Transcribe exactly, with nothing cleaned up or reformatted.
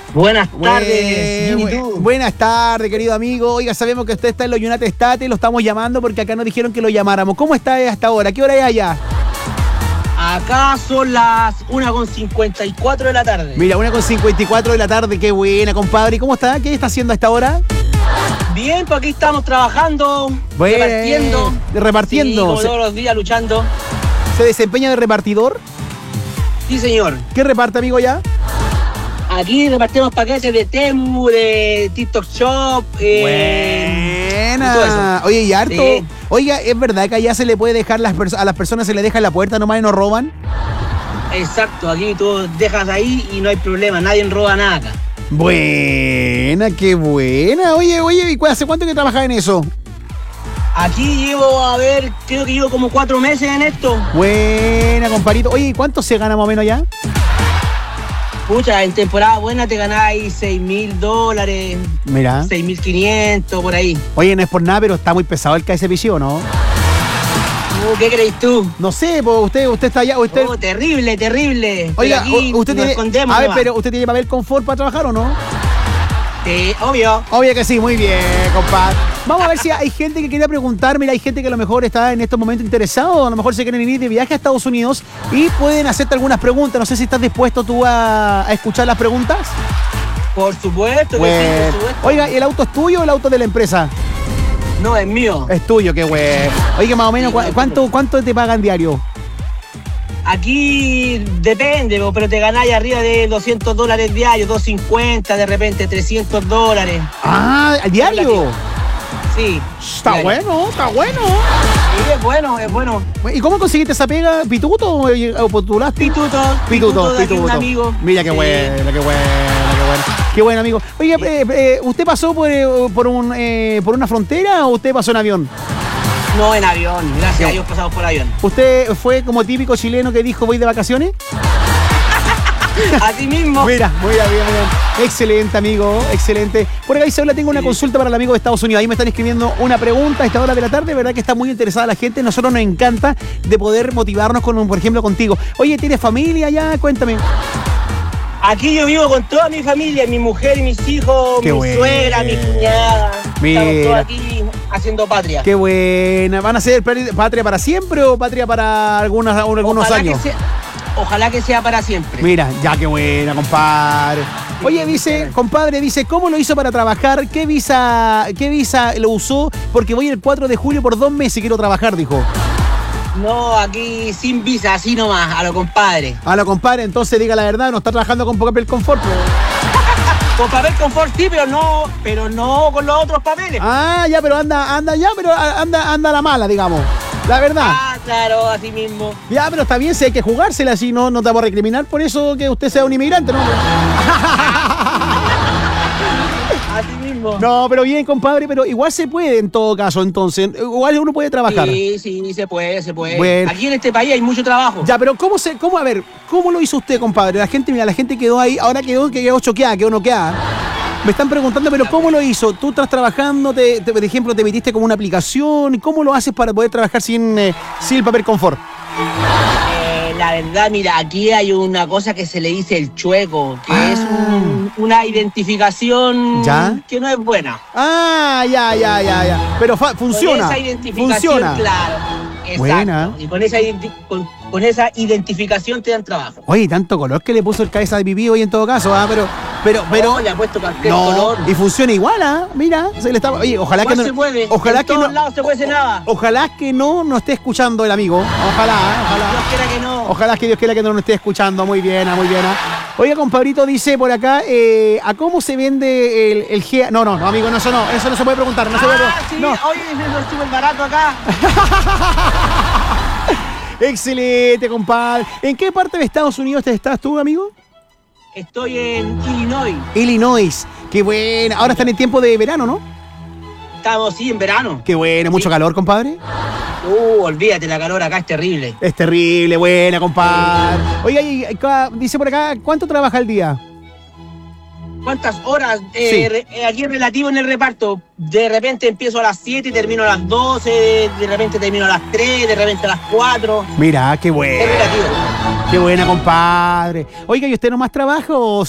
Buenas tardes, Buen- Jimmy, bu- tú. buenas tardes, querido amigo. Oiga, sabemos que usted está en los United States, lo estamos llamando porque acá nos dijeron que lo llamáramos. ¿Cómo está hasta ahora? ¿Qué hora es allá? Acá son las una con cincuenta y cuatro de la tarde. Mira, una con cincuenta y cuatro de la tarde, qué buena, compadre. ¿Cómo está? ¿Qué está haciendo a esta hora? Bien, pues aquí estamos trabajando, Bueno, repartiendo. repartiendo. Sí, como Se- todos los días luchando. ¿Se desempeña de repartidor? Sí, señor. ¿Qué reparte, amigo, ya? Aquí repartimos paquetes de Temu, de TikTok Shop. Eh, y todo Buena. eso. Oye, y harto. Sí. Oiga, ¿es verdad que allá se le puede dejar las perso- a las personas se les deja en la puerta nomás y no roban? Exacto, aquí tú dejas ahí y no hay problema, nadie roba nada acá. Buena, qué buena. Oye, oye, ¿y cu- hace cuánto que trabajas en eso? Aquí llevo, a ver, creo que llevo como cuatro meses en esto. Buena, compadrito. Oye, ¿y cuánto se gana más o menos allá? Pucha, en temporada buena te ganáis seis mil dólares, Mira. seis mil quinientos por ahí. Oye, no es por nada, pero está muy pesado el K S P C, ¿o no? Uh, ¿Qué crees tú? No sé, pues usted, usted está allá, usted. Oh, terrible, terrible. Oiga, Pero aquí u- usted nos tiene. escondemos A ver, nomás. pero ¿usted tiene papel confort para trabajar o no? Sí, obvio. Obvio que sí, muy bien, compadre. Vamos a ver si hay gente que quiera preguntar. Mira, hay gente que a lo mejor está en estos momentos interesado, a lo mejor se quieren ir de viaje a Estados Unidos y pueden hacerte algunas preguntas. No sé si estás dispuesto tú a, a escuchar las preguntas. Por supuesto que Pues, sí, por supuesto. oiga, ¿y el auto es tuyo o el auto de la empresa? No, es mío. Es tuyo, qué güey. Oiga, más o menos, Sí, ¿cu- no, ¿cuánto, ¿cuánto te pagan diario? Aquí depende, po, pero te ganáis arriba de doscientos dólares diarios, doscientos cincuenta, de repente trescientos dólares. Ah, ¿al diario? Sí. Está diario. bueno, está bueno. Sí, es bueno, es bueno. ¿Y cómo conseguiste esa pega? ¿Pituto o, o postulaste? Pituto, Pituto, de aquí un pituto. amigo. Mira qué Sí. bueno, qué bueno, qué bueno. Qué bueno, amigo. Oye, eh, eh, ¿usted pasó por, eh, por, un, eh, por una frontera o usted pasó en avión? No, en avión, gracias Sí. a Dios pasamos por avión. ¿Usted fue como típico chileno que dijo voy de vacaciones? Así mismo. Mira, muy bien, muy bien. Excelente, amigo, excelente. Por acá, Isabela, tengo una Sí. consulta para el amigo de Estados Unidos. Ahí me están escribiendo una pregunta a esta hora de la tarde. ¿Verdad que está muy interesada la gente? Nosotros nos encanta de poder motivarnos, con, un- por ejemplo, contigo. Oye, ¿tienes familia ya? Cuéntame. Aquí yo vivo con toda mi familia, mi mujer y mis hijos, Qué mi bueno. suegra, mi cuñada. Mira. Estamos todos aquí haciendo patria. Qué buena. ¿Van a ser patri- patria para siempre o patria para algunos, algunos Ojalá años? Que sea, ojalá que sea para siempre. Mira, ya qué buena, compadre. Oye, dice, literal. compadre, dice, ¿cómo lo hizo para trabajar? ¿Qué visa, qué visa lo usó? Porque voy el cuatro de julio por dos meses y quiero trabajar, dijo. No, aquí sin visa, así nomás, a lo compadre. A lo compadre, entonces diga la verdad, no está trabajando con papel confort. pues. Con papel confort sí, pero no, pero no con los otros papeles. Ah, ya, pero anda, anda ya, pero anda, anda a la mala, digamos. La verdad. Ah, claro, así mismo. Ya, pero está bien, si hay que jugársela, así no, no te vamos a recriminar por eso que usted sea un inmigrante, ¿no? Así mismo. No, pero bien, compadre, pero igual se puede en todo caso, entonces. Igual uno puede trabajar. Sí, sí, se puede, se puede. Bueno. Aquí en este país hay mucho trabajo. Ya, pero ¿cómo se, cómo, a ver, cómo lo hizo usted, compadre? La gente, mira, la gente quedó ahí, ahora quedó, quedó choqueada, quedó noqueada. Me están preguntando, pero ¿cómo lo hizo? ¿Tú estás trabajando, te, te- por ejemplo, te metiste como una aplicación? ¿Cómo lo haces para poder trabajar sin, eh, sin el papel confort? Eh, la verdad, mira, aquí hay una cosa que se le dice el chueco, que Ah. es un- una identificación ¿Ya? que no es buena. Ah, ya, ya, ya, ya. Pero fa- funciona. Con esa identificación, Funciona. claro. Exacto. Buena. Y con esa, identi- con, con esa identificación te dan trabajo. Oye, tanto color que le puso el cabeza de pipí hoy en todo caso, ¿ah? Pero, pero, pero. No, le ha puesto cualquier No, color. y funciona igual, ¿ah? Mira, se le está. Oye, ojalá Igual que no. se puede. Ojalá en que todos no. lados se puede nada. Ojalá que no nos esté escuchando el amigo. Ojalá, ¿eh? ojalá. Dios quiera que no. Ojalá que Dios quiera que no nos esté escuchando. Muy bien, ah, muy bien. ah. Oiga, compadrito, dice por acá, eh, ¿a cómo se vende el, el G? No, no, no, amigo, no, eso no, eso no se puede preguntar. No se puede Ah, pre- sí, no. oye, es súper barato acá. Excelente, compadre. ¿En qué parte de Estados Unidos te estás tú, amigo? Estoy en Illinois. Illinois. Qué buena. Ahora están en tiempo de verano, ¿no? Estamos, sí, en verano. Qué bueno, mucho Sí. calor, compadre. Uh, olvídate, la calor acá es terrible. Es terrible, buena, compadre. Oiga, y, acá, dice por acá, ¿cuánto trabaja al día? ¿Cuántas horas? Eh, Sí. re- eh, aquí es relativo en el reparto. De repente empiezo a las siete y termino a las doce, de repente termino a las tres, de repente a las cuatro. Mira, qué Es buena. relativo. Qué buena, compadre. Oiga, ¿y usted nomás trabaja o